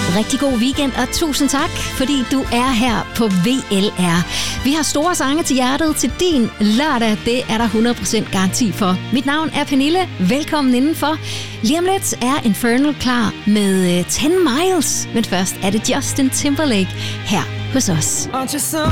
Rigtig god weekend, og tusind tak, fordi du er her på VLR. Vi har store sange til hjertet til din lørdag. Det er der 100% garanti for. Mit navn er Pernille. Velkommen indenfor. Lige om lidt er Infernal klar med 10 Miles. Men først er det Justin Timberlake her hos os.